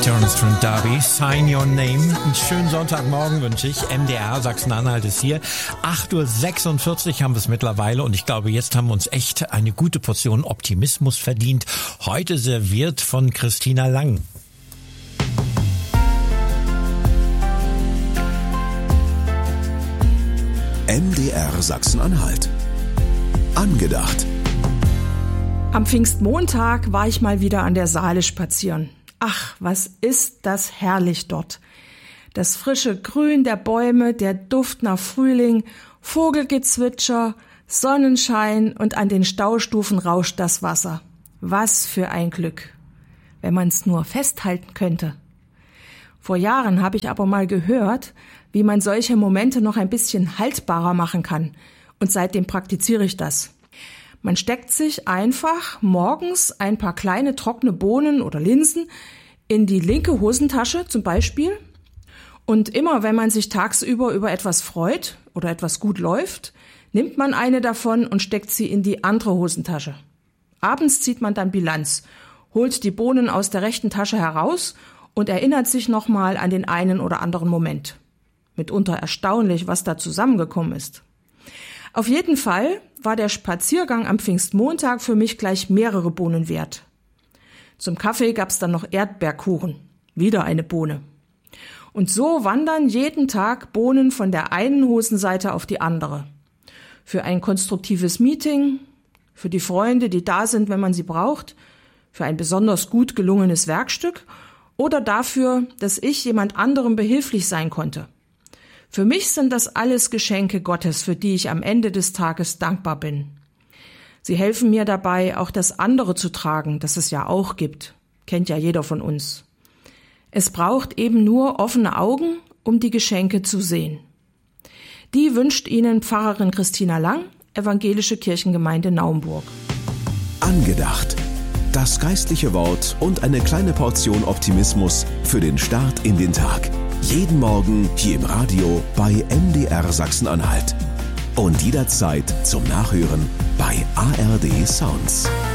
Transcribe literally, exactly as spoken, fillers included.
Jonathan Darby, Sign Your Name. Einen schönen Sonntagmorgen wünsche ich. M D R Sachsen-Anhalt ist hier. acht Uhr sechsundvierzig haben wir es mittlerweile und ich glaube, jetzt haben wir uns echt eine gute Portion Optimismus verdient. Heute serviert von Christina Lang. M D R Sachsen-Anhalt. Angedacht. Am Pfingstmontag war ich mal wieder an der Saale spazieren. Ach, was ist das herrlich dort. Das frische Grün der Bäume, der Duft nach Frühling, Vogelgezwitscher, Sonnenschein und an den Staustufen rauscht das Wasser. Was für ein Glück, wenn man es nur festhalten könnte. Vor Jahren habe ich aber mal gehört, wie man solche Momente noch ein bisschen haltbarer machen kann. Und seitdem praktiziere ich das. Man steckt sich einfach morgens ein paar kleine trockene Bohnen oder Linsen in die linke Hosentasche zum Beispiel. Und immer wenn man sich tagsüber über etwas freut oder etwas gut läuft, nimmt man eine davon und steckt sie in die andere Hosentasche. Abends zieht man dann Bilanz, holt die Bohnen aus der rechten Tasche heraus und erinnert sich nochmal an den einen oder anderen Moment. Mitunter erstaunlich, was da zusammengekommen ist. Auf jeden Fall war der Spaziergang am Pfingstmontag für mich gleich mehrere Bohnen wert. Zum Kaffee gab's dann noch Erdbeerkuchen, wieder eine Bohne. Und so wandern jeden Tag Bohnen von der einen Hosenseite auf die andere. Für ein konstruktives Meeting, für die Freunde, die da sind, wenn man sie braucht, für ein besonders gut gelungenes Werkstück oder dafür, dass ich jemand anderem behilflich sein konnte. Für mich sind das alles Geschenke Gottes, für die ich am Ende des Tages dankbar bin. Sie helfen mir dabei, auch das andere zu tragen, das es ja auch gibt. Kennt ja jeder von uns. Es braucht eben nur offene Augen, um die Geschenke zu sehen. Die wünscht Ihnen Pfarrerin Christina Lang, Evangelische Kirchengemeinde Naumburg. Angedacht. Das geistliche Wort und eine kleine Portion Optimismus für den Start in den Tag. Jeden Morgen hier im Radio bei M D R Sachsen-Anhalt. Und jederzeit zum Nachhören bei A R D Sounds.